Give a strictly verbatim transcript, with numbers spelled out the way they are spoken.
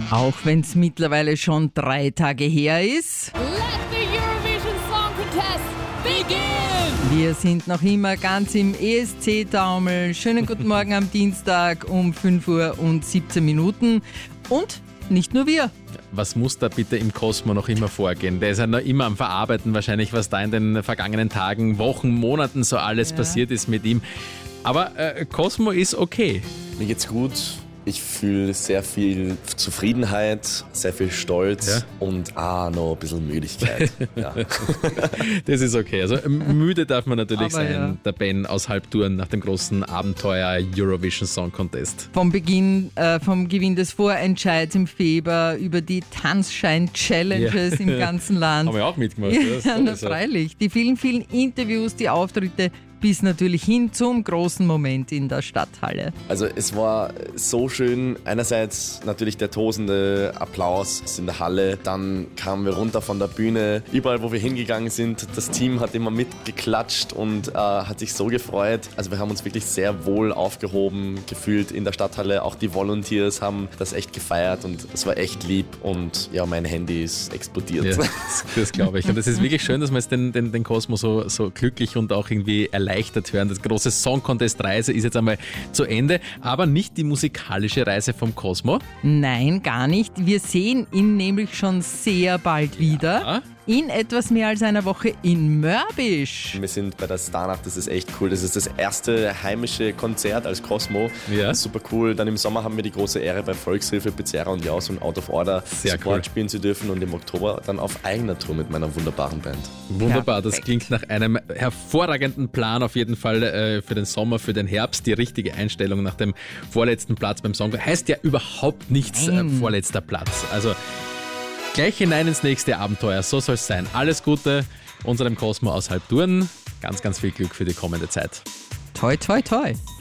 Auch wenn es mittlerweile schon drei Tage her ist. Let the Eurovision Song Contest begin! Wir sind noch immer ganz im E S C-Taumel. Schönen guten Morgen am Dienstag um fünf Uhr und siebzehn Minuten. Und nicht nur wir. Was muss da bitte im Cosmo noch immer vorgehen? Der ist ja noch immer am Verarbeiten wahrscheinlich, was da in den vergangenen Tagen, Wochen, Monaten so alles ja. passiert ist mit ihm. Aber äh, Cosmo ist okay. Mir geht's gut. Ich fühle sehr viel Zufriedenheit, sehr viel Stolz ja. und ah, noch ein bisschen Müdigkeit. Ja. Das ist okay. Also müde darf man natürlich Aber sein, ja. der Ben aus Halbtouren nach dem großen Abenteuer Eurovision Song Contest. Vom Beginn, äh, vom Gewinn des Vorentscheids im Februar über die Tanzschein-Challenges ja. im ganzen Land. Haben wir auch mitgemacht. Ja, na, freilich. Die vielen, vielen Interviews, die Auftritte, bis natürlich hin zum großen Moment in der Stadthalle. Also es war so schön. Einerseits natürlich der tosende Applaus in der Halle. Dann kamen wir runter von der Bühne. Überall, wo wir hingegangen sind, das Team hat immer mitgeklatscht und äh, hat sich so gefreut. Also wir haben uns wirklich sehr wohl aufgehoben gefühlt in der Stadthalle. Auch die Volunteers haben das echt gefeiert und es war echt lieb. Und ja, mein Handy ist explodiert. Ja, das, das glaube ich. Und es ist wirklich schön, dass man jetzt den, den, den Cosmo so, so glücklich und auch irgendwie erleichtert hören. Das große Song Contest Reise ist jetzt einmal zu Ende, aber nicht die musikalische Reise vom Cosmo. Nein, gar nicht. Wir sehen ihn nämlich schon sehr bald wieder. Ja. In etwas mehr als einer Woche in Mörbisch. Wir sind bei der Starnacht, das ist echt cool. Das ist das erste heimische Konzert als Cosmo. Ja. Super cool. Dann im Sommer haben wir die große Ehre, bei Volkshilfe, Pizzerra und Jaus und Out of Order Sehr Support cool. spielen zu dürfen und im Oktober dann auf eigener Tour mit meiner wunderbaren Band. Wunderbar, das Perfekt. klingt nach einem hervorragenden Plan auf jeden Fall äh, für den Sommer, für den Herbst. Die richtige Einstellung nach dem vorletzten Platz beim Song. Heißt ja überhaupt nichts äh, vorletzter Platz. Also gleich hinein ins nächste Abenteuer, so soll es sein. Alles Gute unserem Cosmo aus Halbtouren. Ganz, ganz viel Glück für die kommende Zeit. Toi, toi, toi.